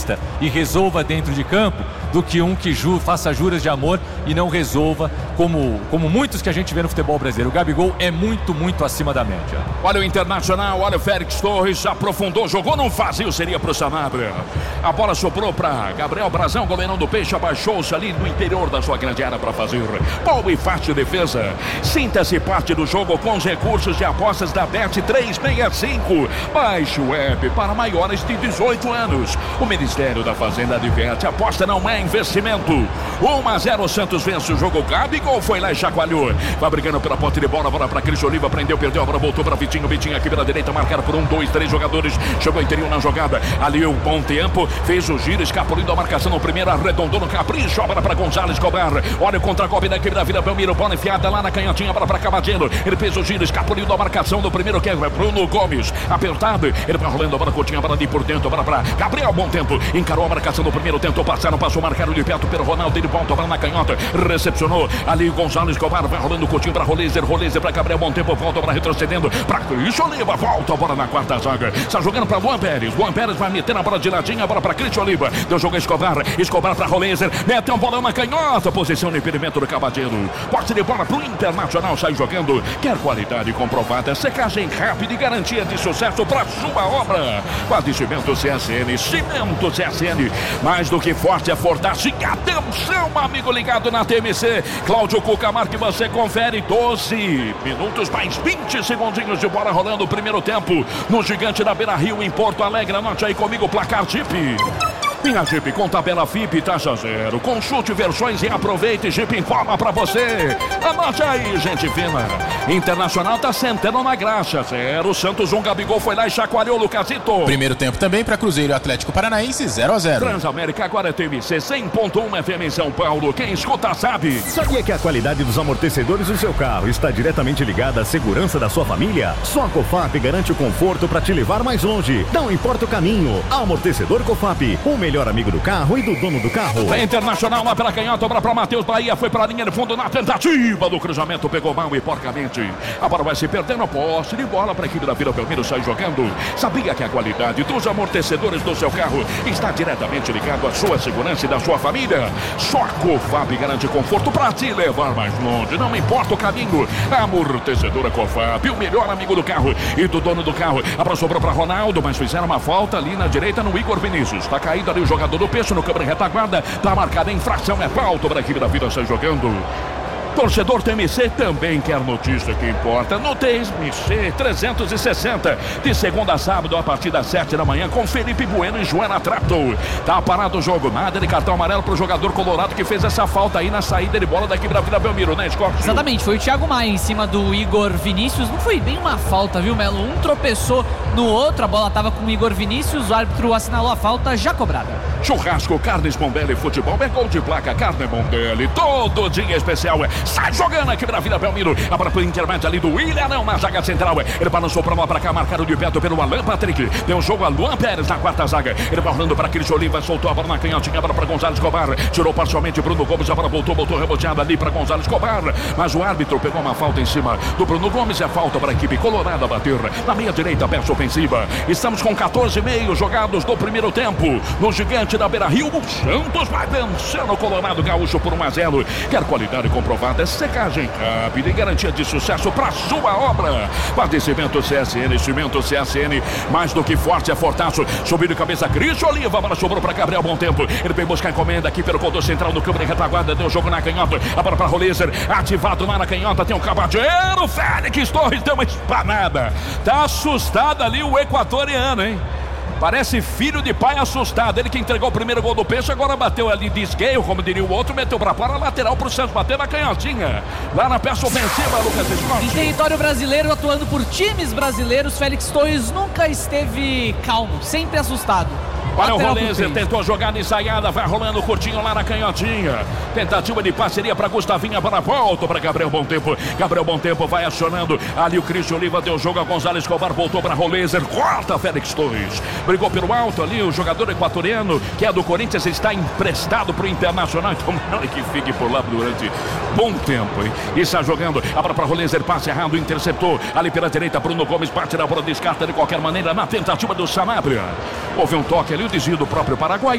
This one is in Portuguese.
pista e resolva dentro de campo, do que um que faça juras de amor e não resolva, como muitos que a gente vê no futebol brasileiro. O Gabigol é muito, muito acima da média. Olha o Internacional, olha o Félix Torres, aprofundou, jogou num vazio, seria pro Sanabria. A bola sobrou para Gabriel Brazão, goleirão do Peixe, abaixou-se ali no interior da sua grande área para fazer boa e fácil defesa. Sinta-se parte do jogo com os recursos de apostas da Bet365. Baixe o app para maiores de 18 anos. O Ministério da Fazenda adverte, aposta não é investimento. 1-0 Santos vence o jogo. Gabigol foi lá e chacoalhou. Vai brigando pela ponta de bola para Cris Oliva, prendeu, perdeu, a bola voltou para Vitinho. Vitinho aqui pela direita, marcado por 1, 2, 3 jogadores. Chegou interior na jogada. Ali um bom tempo, fez o giro, escapulindo a marcação no primeiro, arredondou no capricho, a bola para Gonzalez Escobar. Olha o contra-golpe da equipe da Vila Belmiro, bola enfiada lá na canhotinha, bola para Cavadinho. Ele fez o giro, escapulindo a marcação do primeiro, que é Bruno Gomes. Apertado, ele vai rolando a bola curtinha, a bola ali por dentro, a bola para Gabriel, bom tempo. Encarou a marcação do primeiro, tentou passar, não passou, marcado de perto pelo Ronaldo, ele volta a bola na canhota, recepcionou ali o Gonzalez Escobar, vai rolando curtinho para Rolezer para Gabriel, bom tempo, volta para retrocedendo para Cris Oliva, volta a bola na quarta zaga, está jogando para Luan Pérez vai meter na bola de ladinho, a bola para Cris Oliva, deu jogo a Escobar para Rolezer, mete um bolão na canhota, posição de impedimento do Cavadeiro, posse de bola pro Internacional, sai jogando, quer qualidade comprovada, secagem rápida e garantia de sucesso para sua obra. Abastecimento CSN, cimento CSN, mais do que forte é Fortace. Atenção, amigo ligado na TMC, Cláudio Cucamar, que você confere 12 minutos mais 20 segundinhos de bola rolando o primeiro tempo no Gigante da Beira-Rio em Porto Alegre. Anote aí comigo o placar Jeep. Minha Jeep com tabela FIP, taxa zero. Consulte versões e aproveite. Jeep informa pra você. Anote aí, gente fina. Internacional tá sentando na graxa. 0, Santos 1, Gabigol foi lá e chacoalhou o Lucasito. Primeiro tempo também para Cruzeiro e Atlético Paranaense, 0-0. Transamérica agora TMC 100.1 FM em São Paulo. Quem escuta sabe. Sabia que a qualidade dos amortecedores do seu carro está diretamente ligada à segurança da sua família? Só a Cofap garante o conforto para te levar mais longe. Não importa o caminho. Amortecedor Cofap, o melhor amigo do carro e do dono do carro. É Internacional lá pela canhota, obra para Matheus Bahia, foi para a linha de fundo na tentativa do cruzamento, pegou mal e porcamente. A bola vai se perdendo, posse de bola para a equipe da Vila Belmiro, sai jogando. Sabia que a qualidade dos amortecedores do seu carro está diretamente ligado à sua segurança e da sua família? Só a Cofap garante conforto para te levar mais longe, não importa o caminho. Amortecedora Cofap, o melhor amigo do carro e do dono do carro. A bola sobrou para Ronaldo, mas fizeram uma falta ali na direita no Igor Vinícius. Está caído ali o jogador do Peixe no câmera retaguarda, tá marcada a infração, é falta para a equipe da Vida, sai jogando. Torcedor TMC também quer notícia que importa. No TMC 360, de segunda a sábado, a partir das 7 da manhã, com Felipe Bueno e Joana Trato. Tá parado o jogo, nada de cartão amarelo pro jogador colorado que fez essa falta aí na saída de bola da equipe da Vila Belmiro, né, Scott? Exatamente, foi o Thiago Maia em cima do Igor Vinícius. Não foi bem uma falta, viu, Melo? Um tropeçou no outro, a bola tava com o Igor Vinícius, o árbitro assinalou a falta já cobrada. Churrasco, carnes Mondelli, futebol é gol de placa, carne Mondelli, todo dia especial. Sai jogando aqui pra Vila Belmiro, a bola pro intermédio ali do William, não, na zaga central. Ele balançou pra lá, pra cá, marcado de perto pelo Alan Patrick. Deu um jogo a Luan Pérez na quarta zaga. Ele vai rolando pra Cris Oliva, soltou a bola na canhotinha, a bola pra Gonzalez Escobar. Tirou parcialmente Bruno Gomes, a bola voltou reboteada ali pra Gonzalez Escobar. Mas o árbitro pegou uma falta em cima do Bruno Gomes, é falta pra equipe colorada bater na meia direita, peça ofensiva. Estamos com 14,5 jogados do primeiro tempo. No Gigante da Beira-Rio, o Santos vai vencendo o Colorado Gaúcho por 1-0. Quer qualidade comprovada, secagem rápida e garantia de sucesso para sua obra. Padecimento CSN, cimento CSN, mais do que forte é Fortaço. Subiu de cabeça Cris Oliva, a bola sobrou para Gabriel, bom tempo. Ele veio buscar encomenda aqui pelo contorno central do câmera retaguarda, deu jogo na canhota, a bola para Rolezer, ativado lá na canhota, tem um Cavadeiro, Félix Torres deu uma espanada. Tá assustado ali o equatoriano, hein? Parece filho de pai assustado. Ele que entregou o primeiro gol do Peixe, agora bateu ali de esgueio, como diria o outro, meteu pra fora, lateral pro Santos, bateu na canhotinha. Lá na peça ofensiva, Lucas Scott. Em território brasileiro, atuando por times brasileiros, Félix Torres nunca esteve calmo, sempre assustado. Olha o Rolezer, tentou a jogada ensaiada, vai rolando curtinho lá na canhotinha. Tentativa de parceria para Gustavinha, para a volta para Gabriel Bom Tempo. Gabriel Bom Tempo vai acionando. Ali o Cris Oliva deu jogo a Gonzalez Escobar, voltou para Rolezer, corta Félix Torres. Brigou pelo alto ali, o jogador equatoriano, que é do Corinthians, está emprestado para o Internacional. Então não é que fique por lá durante bom tempo, hein? E está jogando, a bola para Rolezer, passe errado, interceptou. Ali pela direita, Bruno Gomes bate na bola, descarta de qualquer maneira na tentativa do Sanabria. Houve um toque ali, o desvio do próprio Paraguai.